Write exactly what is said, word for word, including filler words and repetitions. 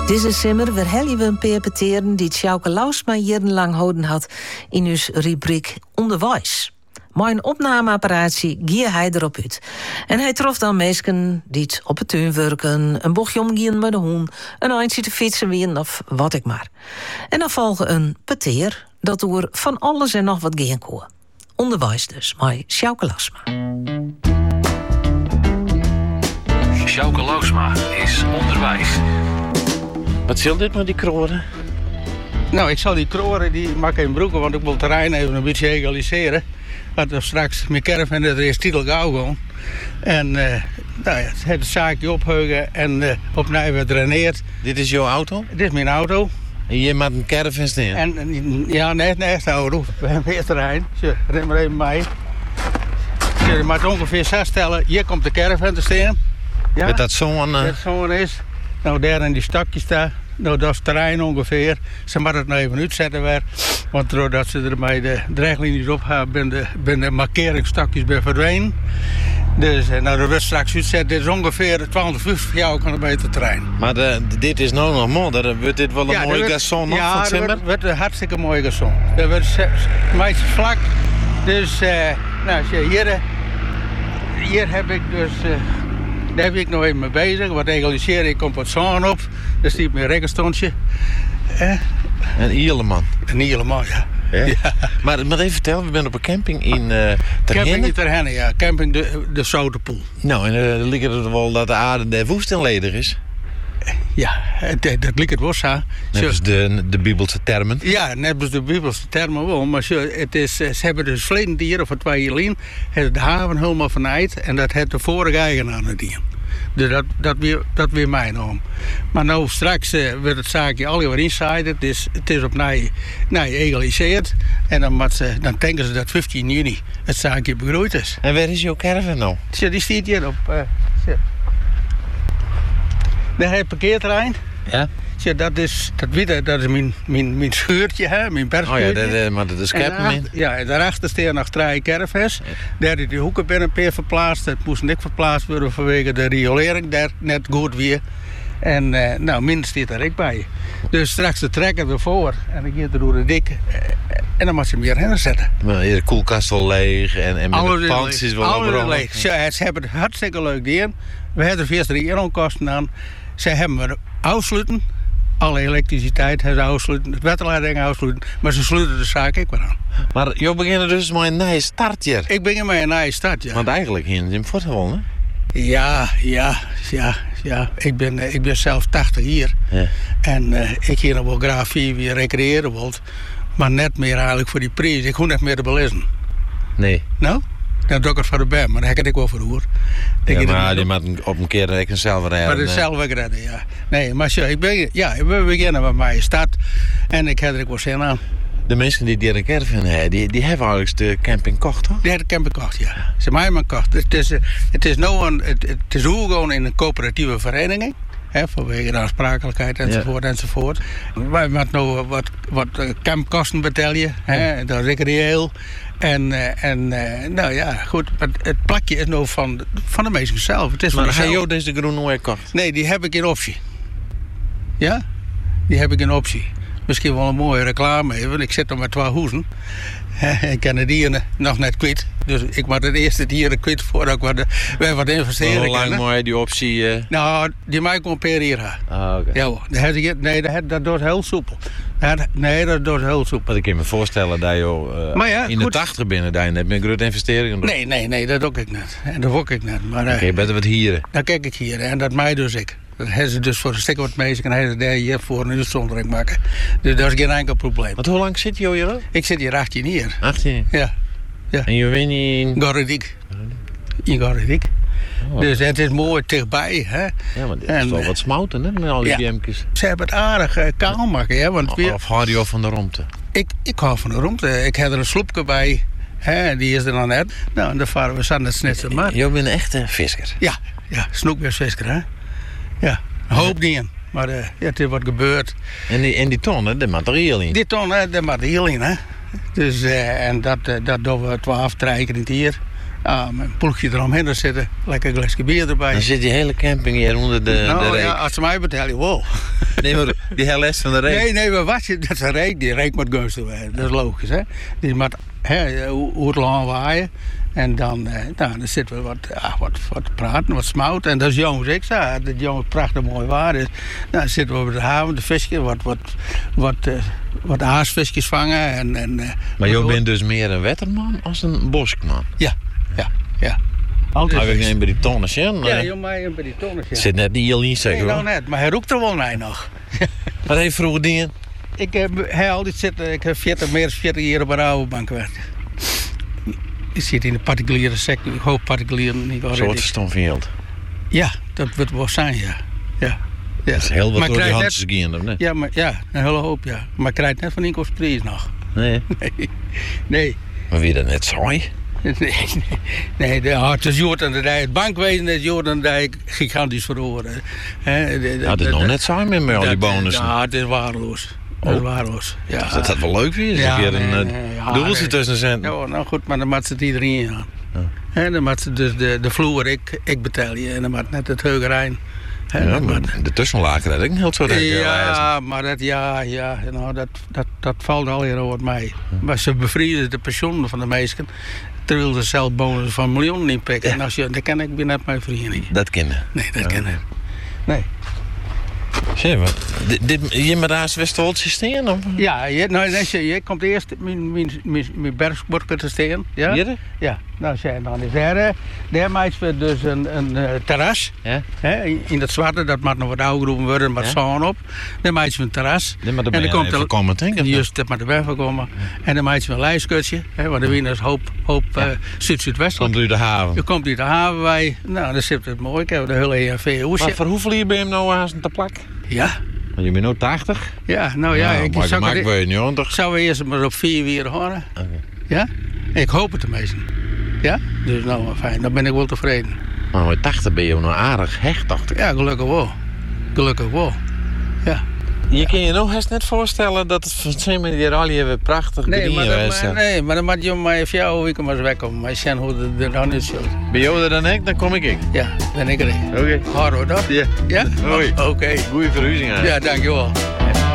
Deze simmer verhellen we een paar peteren die Sjouke Lausma jarenlang houden had in uw rubriek Onderwijs. Maar een opnameapparatie gie hij erop uit. En hij trof dan mensen die het op het tuin werken, een bochtje omgien met de hoen, een eindje te fietsen weer of wat ik maar. En dan volgen een peteer dat door van alles en nog wat gaan kon. Onderwijs dus, maar Sjouke Lausma. Sjouke Lausma is onderwijs. Wat zil dit met die kroren? Nou, ik zal die kroren, die maak in broeken, want ik wil het terrein even een beetje egaliseren. Dat we straks mijn caravan er eerst titel gauw gaan. En uh, nou ja, het zaakje opheugen en uh, opnieuw weer draineerd. Dit is jouw auto? Dit is mijn auto. En je maakt een caravan staan? En, ja, nee, nee, echt de auto. We hebben weer terrein. Zo, ren maar even mee. Zo, je moet ongeveer vaststellen, hier komt de caravan te staan. Ja? Met dat zo'n... Uh... Dat zo'n is. Nou, daar in die stakjes daar. Nou, dat is het terrein ongeveer. Ze moeten het nou even uitzetten weer. Want doordat ze er bij de dreiglinies op gaan, ben de, ben de markeringsstakjes bij verdwenen. Dus nou, dat wordt straks uitzetten. Dit is ongeveer tweehonderdvijftig jaar kan een beter terrein. Maar de, dit is nou nog mooi. Dan wordt dit wel een ja, mooi garçon nog ja, van het Ja, dat wordt een hartstikke mooi garçon. Dat wordt meisje vlak. Dus, uh, nou, hier, hier heb ik dus... Uh, Daar heb ik nog even mee bezig. Wat egaliseren, ik kom wat zon op. Dat is mijn rekkenstondje. Eh? Een Ierleman. Een Ierleman, ja. Ja? Ja. Maar, maar even vertellen, we zijn op een camping in uh, Terhenne. Camping in Terhenne, ja. Camping de, de Zoutenpoel. Nou, en uh, ligt het wel dat de aarde de woestenledig is? Ja, dat, dat lijkt het wel zo. Net als de, de Bibelse termen. Ja, net als de Bibelse termen wel. Maar zo, het is, ze hebben dus verleden dier, of twee jaar geleden, het de haven helemaal vanuit. En dat heeft de vorige eigenaar het dier. Dus dat, dat, weer, dat weer mijn oom. Maar nou straks uh, wordt het zaakje alweer inside. Het is, het is opnieuw egaliseerd. En dan, moet ze, dan denken ze dat vijftien juni het zaakje begroeid is. En waar is jouw caravan nou? Zo, die staat hier op. Uh, Daar heb je het parkeerterrein. Ja. Ja, dat is, dat, witte, dat is mijn, mijn, mijn scheurtje, hè, mijn persscheurtje. Oh ja, dat, dat, maar dat is keppen in. Ja, en daarachter staan nog drie caravans. Ja. Daar is die hoeken binnen een paar verplaatst. Dat moest niet verplaatst worden vanwege de riolering. Daar net goed weer. En uh, nou, min staat er ook bij. Dus straks de trekker ervoor. En dan gaat er door de dik. Uh, en dan moet ze hem weer heen zetten. Maar de koelkast wel leeg. En, en met alles de pans is wel alles leeg. Ja. Ze hebben het hartstikke leuk gedaan. We hebben er eerst drie onkosten aan. Ze hebben we afsluiten. Alle elektriciteit hebben ze afsluiten. Het waterleiding afsluiten. Maar ze sluiten de zaak ook weer aan. Maar je begint dus met een nieuwe start hier. Ik begin met een nieuwe start, ja. Want eigenlijk hier in Fortewol, hè? Ja, ja, ja, ja. Ik ben, ik ben zelf tachtig hier. Ja. En uh, ik hier nog wel graag vier weer recreëren wilt. Maar net meer eigenlijk voor die prijs. Ik hoef net meer te belezen. Nee. Nou? Dan doe ik het voor de band, maar dan heb ik het ook wel voor de hoer. Ja, maar die moet op een keer rekken zelf redden. Maar het zelf redden, ja. Nee, maar zo, ik ben, ja, we beginnen met mijn stad en ik heb er ook wel zin aan. De mensen die hier een caravan hebben, die, die hebben eigenlijk de camping gekocht, toch? Die hebben de camping gekocht, ja. Ze hebben hem gekocht. Het is, het is nou een, het, het is hoe gewoon in een coöperatieve vereniging. Hè, vanwege de aansprakelijkheid enzovoort ja. enzovoort. Wij moeten nou wat, wat campkosten betalen, hè, ja. Dat is ik reëel. En, uh, en uh, nou ja, goed, het, het plakje is nou van, van de mensen zelf. Het is maar van heb je deze groen nooit gekocht? Nee, die heb ik in optie. Ja? Die heb ik in optie. Misschien wel een mooie reclame even, want ik zit er met twee hoezen. Ik ken de dieren nog net kwijt. Dus ik moet het eerste dieren kwijt voordat ik wat, wij wat investeren kunnen. Hoe lang moet je die optie... Uh... Nou, die maak ik gewoon per jaar gaan. Ah, oké. Okay. Ja, nee, dat, dat doet heel soepel. Dat, nee, dat doet heel soepel. Maar ik kan me voorstellen dat je uh, ja, in goed. de tachtig binnen daar net met grote investeringen doet. Nee, nee, nee, dat doe ik net. En dat doe ik net. Maar, uh, Oké, okay, beter wat hieren. Dan kijk ik hier en dat mij dus ik. Dat hebben ze dus voor een stuk wat meisje en hebben ze daar hier voor een uitzondering maken. Dus dat is geen enkel probleem. Want hoe lang zit je hier al? Ik zit hier achttien jaar. achttien? Ja. ja. En je bent in... Gorredik. In Gorredik. Oh. Dus het is mooi dichtbij. Hè? Ja, maar dit is en, wel wat smouten, hè, met al die ja. bm'tjes. Ze hebben het aardig uh, kaal maken. Hè? Want of, weer... of hou je van de romte? Ik, ik hou van de romte. Ik heb er een sloepje bij. Hè? Die is er dan net. Nou, en dan varen we samen het snitsen maar. Je bent een echte visker? Ja, ja, snoekbeersvisker, hè. Ja. Een hoop dingen, maar uh, ja, het is wat gebeurd. En die, en die ton, de materiaal in? Die ton, de materiaal in, hè. Dus, uh, en dat, uh, dat doen we twaalf, drie keer in het jaar. Ja, met een ploegje eromheen, dan zitten lekker een glasje bier erbij. Dan zit die hele camping hier onder de, nou, de reek. Ja, als ze mij betalen, wow. Nee, maar die hele les van de reek. Nee, nee, maar wat je, dat is een reek, die reek moet gunstig zijn. Dat is logisch, hè. Die moet hoe het lang waaien. En dan, eh, nou, dan zitten we wat, ja, wat, wat praten, wat smouten. En dat is jongens, ik zei, dat jongens prachtig mooi waar is. Nou, dan zitten we op de haven, de visjes, wat, wat, wat, uh, wat aasvisjes vangen. En, en, uh, maar je bent dus meer een wetterman als een boskman? Ja, ja, ja. Altijd. Heb ik neem bij die tonners in? Ja, joh, maar bij die tonners, ja. Zit net niet heel niet zeker, nee, hoor. nou net, maar hij roept er wel naar nog. Wat heeft vroeger dingen? Ik heb hij altijd zitten, ik heb veertig, meer dan veertig jaar op een oude bank gewerkt. Ik zit in de particuliere sector, ik hoop particulieren niet. Een soort stomveld. Ja, dat wordt wel zijn, ja. ja. ja. Dat is heel wat maar door de handjes net, gaan, of niet? Ja, maar, ja, een hele hoop, ja. Maar ik krijg net van inkomstenprijs nog. Nee? Nee. nee. Maar wie dat net saai? Nee, nee, nee de, oh, het is Jordan de Dijk. Het bankwezen is Jordan de Dijk gigantisch verloren. He, de, de, ja, dat is nog net saai meer met al die bonussen. Ja, het is waardeloos. Dat is waardeloos. Ja. Dus dat had wel leuk weer. Ja, een keer een nee, uh, nee, ja, doeltje nee. tussen zetten. Ja, nou goed, maar dan moet ze het iedereen aan. Ja. He, dan moet ze dus de, de vloer, ik, ik betaal je. En dan moet net het heugerijn. Ja, maar moet... de tussenlaken, dat ik niet heel zo denk. Ja, maar dat, ja, ja, nou, dat, dat, dat valt al hier over mij. Ja. Maar ze bevriezen de pensioenen van de meesten. Terwijl ze zelf bonus van miljoenen inpikken. Ja. En als je, dat ken ik weer net mijn vrienden. Dat kennen. Nee, dat ja. ken ik. Nee. Zeg maar, dit, dit, je met Raas Westwoldse steen? Of? Ja, je, nou, je, je komt eerst mijn, mijn, mijn, mijn bergsborken te steen. Ja? Hier? Ja, nou zijn dan is er, daar maken we dus een, een uh, terras. Ja? Hè, in dat zwarte, dat moet nog wat ouder worden, met ja? zon op. Dan maken we een terras. Nee, maar en dan komt er komen, denk ik. Juist, dat moet erbij komen. Ja. En dan maken we een lijstskutje, hè, want de wind is hoop, hoop ja. uh, zuid-zuidwest. Komt uit de haven. Je komt uit de haven bij. Nou, dan zit het mooi. Ik heb de hele E N V hoesje. Maar voor hoeveel hier ben je hem nou aan te plak? Ja. Maar je bent nu tachtig? Ja, nou ja. ja ik maar zou maak we negentig. Zou we eerst maar op vier weer horen. Okay. Ja? Ik hoop het tenminste. Ja? Dus nou, fijn. Dan ben ik wel tevreden. Maar met tachtig ben je nog aardig hecht, dacht ik. Ja, gelukkig wel. Gelukkig wel. Ja. Je kan je nog eens net voorstellen dat het van zijn manier al je prachtig nee, maar dan, is. Maar, nee, maar dan moet je maar even jou week maar eens wegkomen. Maar je ziet hoe het er dan is. Ben jou er dan ik, dan kom ik ik. Ja, ben ik er. Oké. Okay. Hard hoor, dat? Ja. Ja? Hoi. Oké. Okay. Goeie verhuizing. Ja, dankjewel.